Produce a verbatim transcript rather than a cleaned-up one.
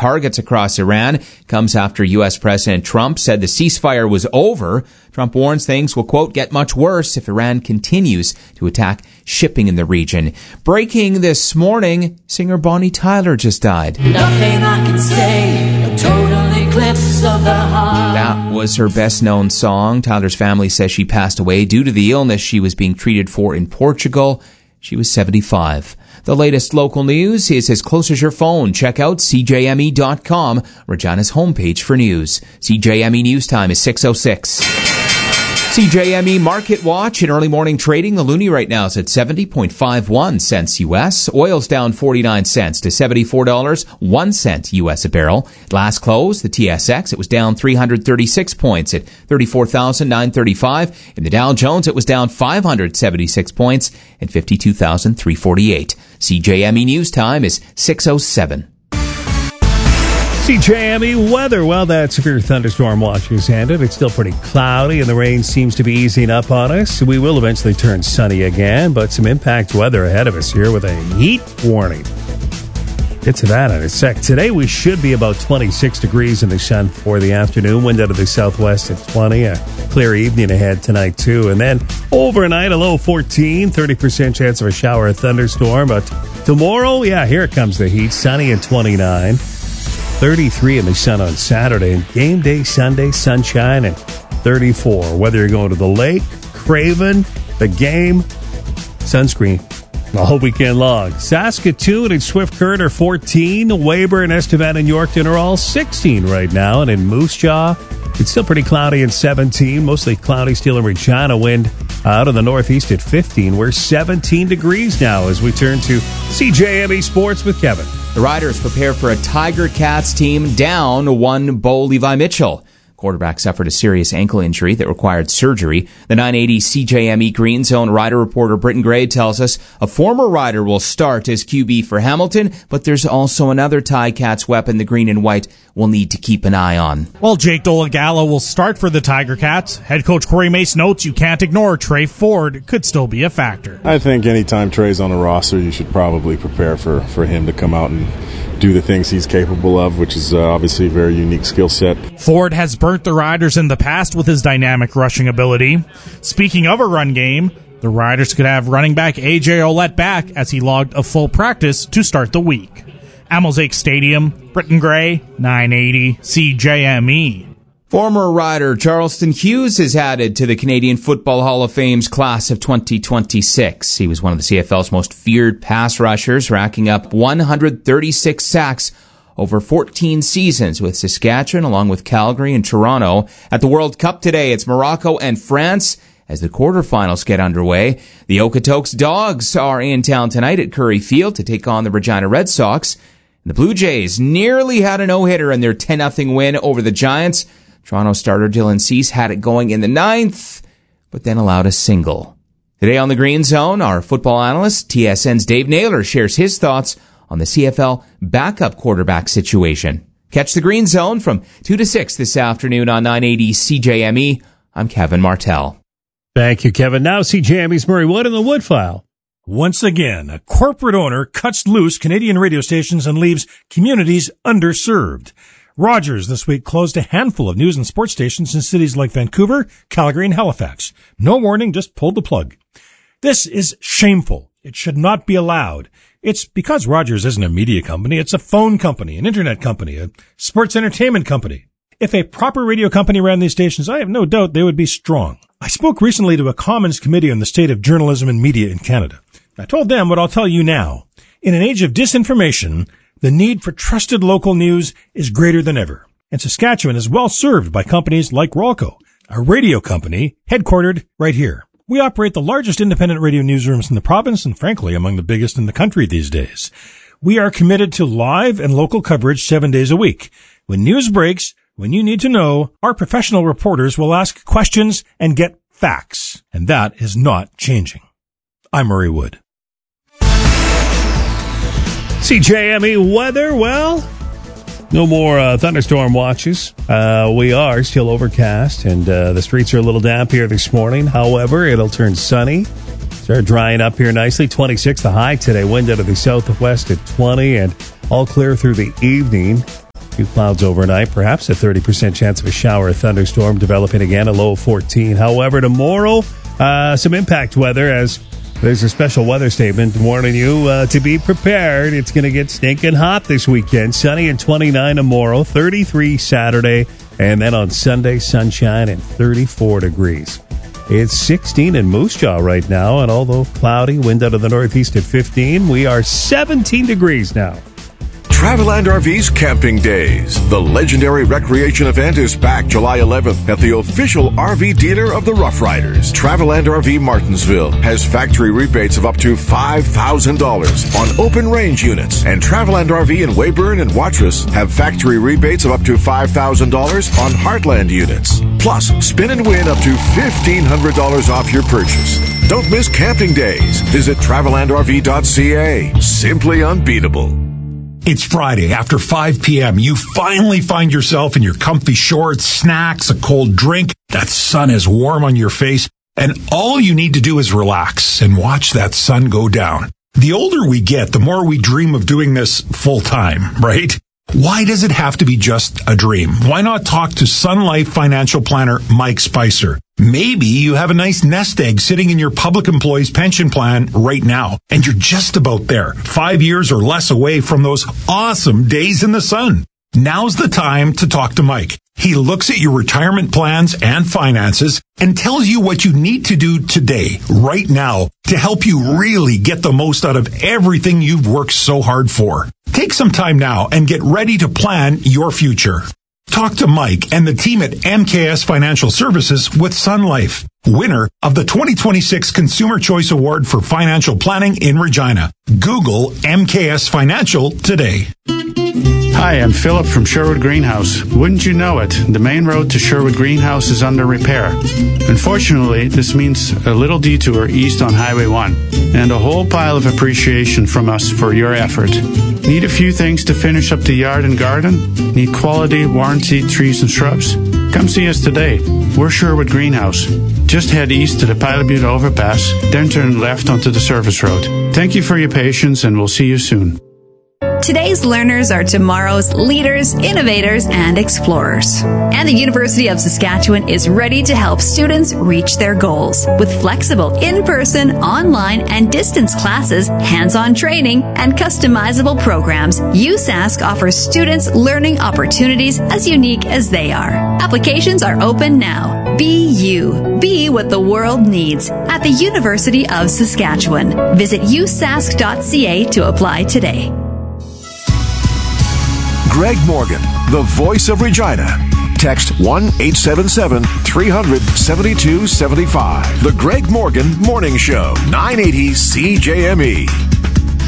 targets across Iran. Comes after U S President Trump said the ceasefire was over. Trump warns things will, quote, get much worse if Iran continues to attack shipping in the region. Breaking this morning, singer Bonnie Tyler just died. Nothing I can say, a total eclipse of the heart. That was her best-known song. Tyler's family says she passed away due to the illness she was being treated for in Portugal. She was seventy-five. The latest local news is as close as your phone. Check out C J M E dot com, Regina's homepage for news. C J M E News Time is six oh six. C J M E Market Watch in early morning trading. The loonie right now is at seventy point five one cents U S. Oil's down forty-nine cents to seventy-four dollars and one cent U S a barrel. Last close, the T S X, it was down three hundred thirty-six points at thirty-four thousand nine hundred thirty-five. In the Dow Jones, it was down five hundred seventy-six points at fifty-two thousand three hundred forty-eight. C J M E News Time is six oh seven. C J M E weather. Well, that severe thunderstorm watch is ended. It's still pretty cloudy, and the rain seems to be easing up on us. We will eventually turn sunny again, but some impact weather ahead of us here with a heat warning. Get to that in a sec. Today, we should be about twenty-six degrees in the sun for the afternoon. Wind out of the southwest at twenty. A clear evening ahead tonight, too. And then overnight, a low fourteen, thirty percent chance of a shower or thunderstorm. But tomorrow, yeah, here comes the heat. Sunny at twenty-nine. thirty-three in the sun on Saturday. Game day Sunday, sunshine at thirty-four. Whether you're going to the lake, Craven, the game, sunscreen all weekend long. Saskatoon and Swift Current are fourteen. Weber and Estevan and Yorkton are all sixteen right now. And in Moose Jaw, it's still pretty cloudy at seventeen. Mostly cloudy still in Regina. Wind out of the northeast at fifteen. We're seventeen degrees now as we turn to C J M E Sports with Kevin. The Riders prepare for a Tiger Cats team down one Bo Levi Mitchell. Quarterback suffered a serious ankle injury that required surgery. The nine eighty C J M E Green Zone Rider reporter Britton Gray tells us a former Rider will start as Q B for Hamilton, but there's also another Ticats weapon the green and white will need to keep an eye on. Well, Jake Dolagallo will start for the Tiger Cats. Head coach Corey Mace notes you can't ignore Trey Ford could still be a factor. I think anytime Trey's on a roster, you should probably prepare for, for him to come out and do the things he's capable of, which is uh, obviously a very unique skill set. Ford has burnt the Riders in the past with his dynamic rushing ability. Speaking of a run game, the Riders could have running back A J Olette back as he logged a full practice to start the week. Amosake Stadium, Britton Gray, nine eighty C J M E. Former Rider Charleston Hughes is added to the Canadian Football Hall of Fame's class of twenty twenty-six. He was one of the C F L's most feared pass rushers, racking up one hundred thirty-six sacks over fourteen seasons with Saskatchewan, along with Calgary and Toronto. At the World Cup today, it's Morocco and France as the quarterfinals get underway. The Okotoks Dogs are in town tonight at Curry Field to take on the Regina Red Sox. The Blue Jays nearly had a no-hitter in their ten nothing win over the Giants. Toronto starter Dylan Cease had it going in the ninth, but then allowed a single. Today on the Green Zone, our football analyst, T S N's Dave Naylor, shares his thoughts on the C F L backup quarterback situation. Catch the Green Zone from two to six this afternoon on nine eighty C J M E. I'm Kevin Martell. Thank you, Kevin. Now C J M E's Murray Wood in the Wood File. Once again, a corporate owner cuts loose Canadian radio stations and leaves communities underserved. Rogers this week closed a handful of news and sports stations in cities like Vancouver, Calgary, and Halifax. No warning, just pulled the plug. This is shameful. It should not be allowed. It's because Rogers isn't a media company. It's a phone company, an internet company, a sports entertainment company. If a proper radio company ran these stations, I have no doubt they would be strong. I spoke recently to a Commons committee on the state of journalism and media in Canada. I told them what I'll tell you now. In an age of disinformation, the need for trusted local news is greater than ever. And Saskatchewan is well served by companies like Rolco, a radio company headquartered right here. We operate the largest independent radio newsrooms in the province and, frankly, among the biggest in the country these days. We are committed to live and local coverage seven days a week. When news breaks, when you need to know, our professional reporters will ask questions and get facts. And that is not changing. I'm Murray Wood. C J M E weather, well, no more uh, thunderstorm watches. Uh, we are still overcast, and uh, the streets are a little damp here this morning. However, it'll turn sunny. Start drying up here nicely. twenty-six the high today. Wind out of the southwest at twenty, and all clear through the evening. Few clouds overnight, perhaps a thirty percent chance of a shower or thunderstorm developing again, a low of fourteen. However, tomorrow, uh, some impact weather as there's a special weather statement warning you uh, to be prepared. It's going to get stinking hot this weekend. Sunny and twenty-nine tomorrow, thirty-three Saturday, and then on Sunday, sunshine and thirty-four degrees. It's sixteen in Moose Jaw right now, and although cloudy, wind out of the northeast at fifteen, we are seventeen degrees now. Traveland R V's Camping Days. The legendary recreation event is back July eleventh at the official R V dealer of the Rough Riders. Traveland R V Martinsville has factory rebates of up to five thousand dollars on open range units. And Traveland R V in Weyburn and Watrous have factory rebates of up to five thousand dollars on Heartland units. Plus, spin and win up to fifteen hundred dollars off your purchase. Don't miss Camping Days. Visit traveland r v dot c a. Simply unbeatable. It's Friday after five p.m. You finally find yourself in your comfy shorts, snacks, a cold drink. That sun is warm on your face, and all you need to do is relax and watch that sun go down. The older we get, the more we dream of doing this full time, right? Why does it have to be just a dream? Why not talk to Sun Life financial planner Mike Spicer? Maybe you have a nice nest egg sitting in your public employee's pension plan right now, and you're just about there, five years or less away from those awesome days in the sun. Now's the time to talk to Mike. He looks at your retirement plans and finances and tells you what you need to do today, right now, to help you really get the most out of everything you've worked so hard for. Take some time now and get ready to plan your future. Talk to Mike and the team at M K S Financial Services with Sun Life, winner of the twenty twenty-six Consumer Choice Award for Financial Planning in Regina. Google M K S Financial today. Hi, I'm Philip from Sherwood Greenhouse. Wouldn't you know it, the main road to Sherwood Greenhouse is under repair. Unfortunately, this means a little detour east on Highway one, and a whole pile of appreciation from us for your effort. Need a few things to finish up the yard and garden? Need quality, warranted trees and shrubs? Come see us today. We're Sherwood Greenhouse. Just head east to the Pilot Butte overpass, then turn left onto the service road. Thank you for your patience, and we'll see you soon. Today's learners are tomorrow's leaders, innovators, and explorers. And the University of Saskatchewan is ready to help students reach their goals. With flexible in-person, online, and distance classes, hands-on training, and customizable programs, U S A S C offers students learning opportunities as unique as they are. Applications are open now. Be you. Be what the world needs at the University of Saskatchewan. Visit u s a s c dot c a to apply today. Greg Morgan, the voice of Regina. Text one eight seven seven, three hundred, seventy-two seventy-five. The Greg Morgan Morning Show, nine eighty C J M E.